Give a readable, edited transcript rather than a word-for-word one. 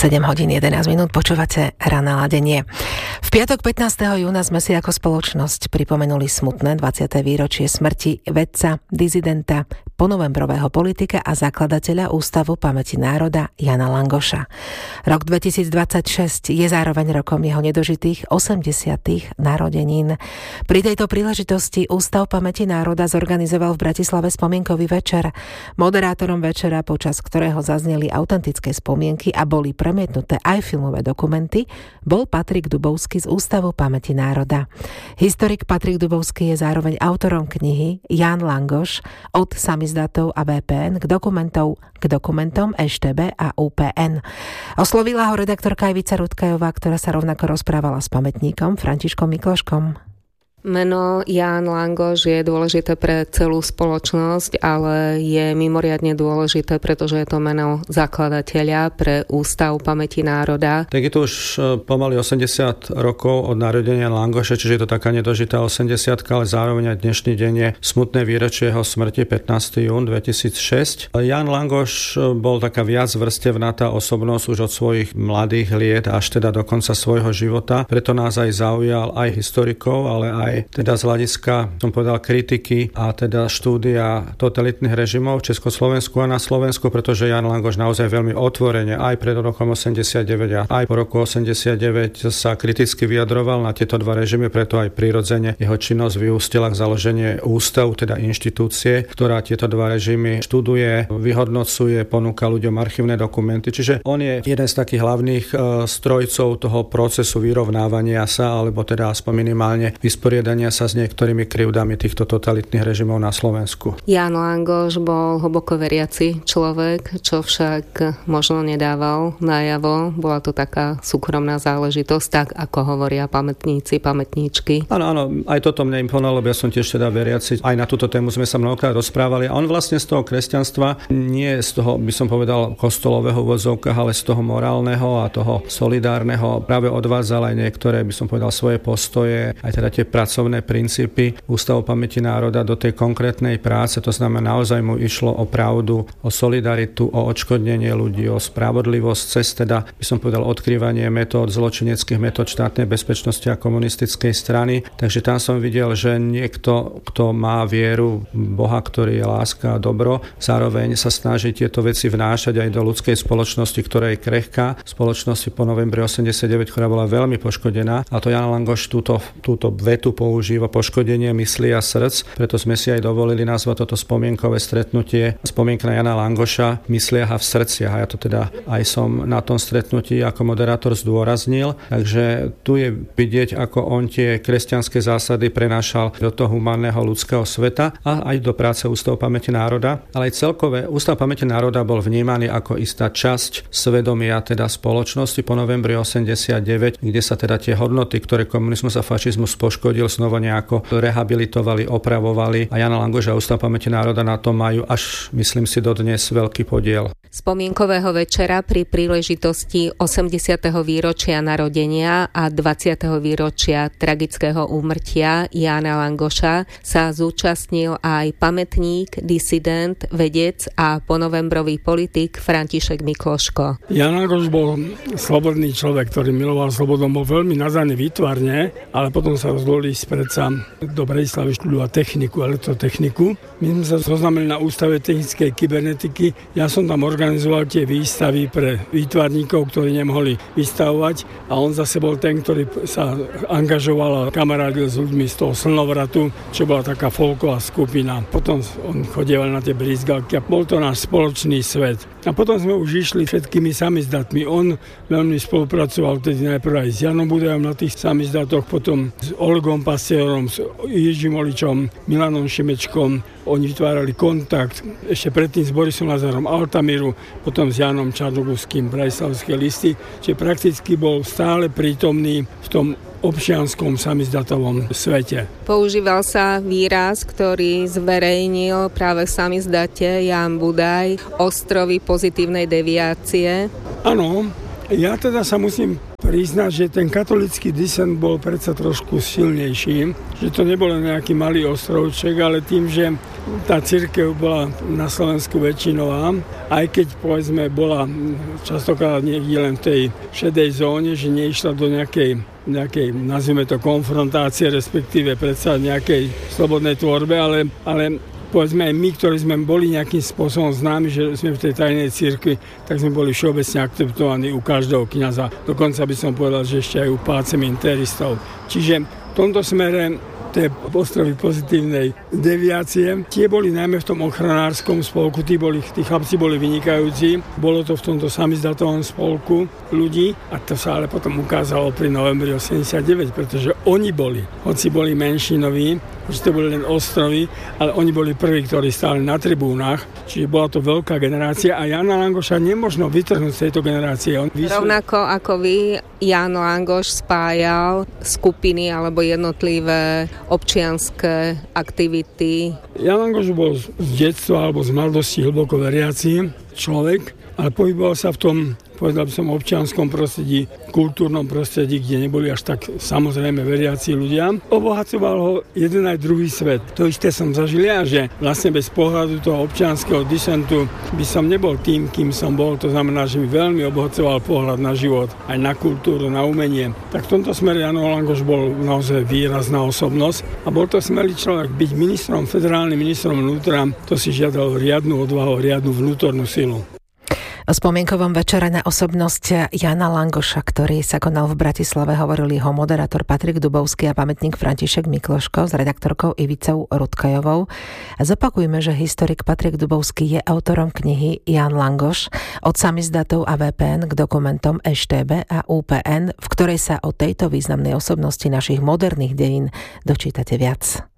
7:11 počúvate Ranné ladenie. V piatok 15. júna sme si ako spoločnosť pripomenuli smutné 20. výročie smrti vedca, dizidenta, ponovembrového politika a zakladateľa Ústavu pamäti národa Jana Langoša. Rok 2026 je zároveň rokom jeho nedožitých 80. narodenín. Pri tejto príležitosti Ústav pamäti národa zorganizoval v Bratislave spomienkový večer. Moderátorom večera, počas ktorého zazneli autentické spomienky a boli premietnuté aj filmové dokumenty, bol Patrik Dubovský z Ústavu pamäti národa. Historik Patrik Dubovský je zároveň autorom knihy Jan Langoš od samizdatov a VPN k dokumentom ŠTB a UPN. Oslovila ho redaktorka Ivica Rudkajová, ktorá sa rovnako rozprávala s pamätníkom Františkom Mikloškom. Meno Ján Langoš je dôležité pre celú spoločnosť, ale je mimoriadne dôležité, pretože je to meno zakladateľa pre Ústav pamäti národa. Tak je to už pomaly 80 rokov od narodenia Langoša, čiže je to taká nedožitá 80, ale zároveň aj dnešný deň je smutné výročie jeho smrti, 15. jún 2006. Ján Langoš bol taká viac vrstevnatá osobnosť už od svojich mladých liet až teda do konca svojho života. Preto nás aj zaujal aj historikov, ale aj teda z hľadiska, som povedal, kritiky a teda štúdia totalitných režimov v Československu a na Slovensku, pretože Ján Langoš naozaj veľmi otvorene aj pred rokom 89 a aj po roku 89 sa kriticky vyjadroval na tieto dva režimy, preto aj prirodzene jeho činnosť vyústila k založenie ústavu, teda inštitúcie, ktorá tieto dva režimy študuje, vyhodnocuje, ponúka ľuďom archívne dokumenty. Čiže on je jeden z takých hlavných strojcov toho procesu vyrovnávania sa, alebo teda aspoň minimálne vysporiadania sa s niektorými krivdami týchto totalitných režimov na Slovensku. Ján Langoš bol hlboko veriaci človek, čo však možno nedával najavo. Bola to taká súkromná záležitosť, tak ako hovoria pamätníci, pamätníčky. Áno, aj toto mne imponovalo, lebo ja som tiež teda veriaci. Aj na túto tému sme sa mnohokrát rozprávali. A on vlastne z toho kresťanstva, nie z toho, by som povedal, kostolového vozovka, ale z toho morálneho a toho solidárneho práve odvádzal aj niektoré, by som povedal, svoje postoje, aj teda tie pracovné princípy Ústavu pamäti národa do tej konkrétnej práce. To znamená, naozaj mu išlo o pravdu, o solidaritu, o odškodnenie ľudí, o spravodlivosť cez teda, by som povedal, odkrývanie metód, zločineckých metód štátnej bezpečnosti a komunistickej strany. Takže tam som videl, že niekto, kto má vieru Boha, ktorý je láska a dobro, zároveň sa snaží tieto veci vnášať aj do ľudskej spoločnosti, ktorá je krehká, spoločnosti po novembri 89, ktorá bola veľmi poškodená. A to Ján Langoš túto vetu používa, poškodenie mysli a srdc. Preto sme si aj dovolili nazvať toto spomienkové stretnutie spomienka na Jana Langoša v mysliach a v srdciach. A ja to teda aj som na tom stretnutí ako moderátor zdôraznil. Takže tu je vidieť, ako on tie kresťanské zásady prenášal do toho humánneho ľudského sveta a aj do práce Ústavu pamäti národa. Ale aj celkové Ústav pamäti národa bol vnímaný ako istá časť svedomia teda spoločnosti po novembri 89, kde sa teda tie hodnoty, ktoré komunizmus a fašizmus poškodil, znova nejako rehabilitovali, opravovali a Jana Langoša a Ústav pamäti národa na to majú až, myslím si, dodnes veľký podiel. Spomienkového večera pri príležitosti 80. výročia narodenia a 20. výročia tragického úmrtia Jána Langoša sa zúčastnil aj pamätník, disident, vedec a ponovembrový politik František Mikloško. Ján Langoš bol slobodný človek, ktorý miloval slobodu, bol veľmi nazaný výtvarne, ale potom sa rozhodol ísť predsa do Bratislavy študovať techniku, elektrotechniku. My sme sa zoznamili na Ústave technickej kybernetiky. Ja som tam organizoval tie výstavy pre výtvarníkov, ktorí nemohli vystavovať a on zase bol ten, ktorý sa angažoval a kamarádil s ľuďmi z toho Slnovratu, čo bola taká folková skupina. Potom on chodieval na tie brízgalky a bol to náš spoločný svet. A potom sme už išli všetkými samizdatmi. On veľmi spolupracoval vtedy najprv aj s Janom Budajom na tých samizdatoch, potom s Olgom Pastierom, s Jiřím Oličom, Milanom Šimečkom. Oni vytvárali kontakt ešte predtým s Borisom Lazarom Altamíru, potom s Jánom Čarnoguským, Bratislavské listy, čiže prakticky bol stále prítomný v tom občianskom samizdatovom svete. Používal sa výraz, ktorý zverejnil práve v samizdate Ján Budaj, ostrovy pozitívnej deviácie. Áno, ja teda sa musím priznať, že ten katolický disent bol predsa trošku silnejší, že to nebol nejaký malý ostrovček, ale tým, že tá cirkev bola na Slovensku väčšinová, aj keď povedzme bola častokrát niekde len v tej šedej zóne, že neišla do nejakej, nazvime to, konfrontácie, respektíve predsa nejakej slobodnej tvorbe, ale povedzme aj my, ktorí sme boli nejakým spôsobom známi, že sme v tej tajnej cirkvi, tak sme boli všeobecne akceptovaní u každého kňaza. Dokonca by som povedal, že ešte aj u páceminteristov. Čiže v tomto smere tie ostrovy pozitívnej deviácie. Tie boli najmä v tom ochranárskom spolku, tí chlapci boli vynikajúci. Bolo to v tomto samizdatovom spolku ľudí a to sa ale potom ukázalo pri novembri 89, pretože oni boli, hoci boli menšinoví, že to boli len ostrovy, ale oni boli prví, ktorí stáli na tribúnach, čiže bola to veľká generácia a Jána Langoša nemožno vytrhnúť z tejto generácie. Rovnako ako vy, Ján Langoš spájal skupiny alebo jednotlivé občianske aktivity. Ján Langoš bol z detstva alebo z mladosti hlboko veriaci človek, ale pohyboval sa v tom, povedal by som, občianskom prostredí, kultúrnom prostredí, kde neboli až tak samozrejme veriaci ľudia. Obohacoval ho jeden aj druhý svet. To isté som zažil ja, že vlastne bez pohľadu toho občianskeho disentu by som nebol tým, kým som bol. To znamená, že mi veľmi obohacoval pohľad na život, aj na kultúru, na umenie. Tak v tomto smere Ján Langoš bol naozaj výrazná osobnosť a bol to smelý človek. Byť ministrom, federálnym ministrom vnútra, to si žiadalo riadnu odvahu, riadnu vnútornú silu. O spomienkovom večere na osobnosť Jána Langoša, ktorý sa konal v Bratislave, hovorili ho moderátor Patrik Dubovský a pamätník František Mikloško s redaktorkou Ivicou Rudkajovou. Zopakujme, že historik Patrik Dubovský je autorom knihy Ján Langoš od samizdatov a VPN k dokumentom EŠTB a UPN, v ktorej sa o tejto významnej osobnosti našich moderných dejín dočítate viac.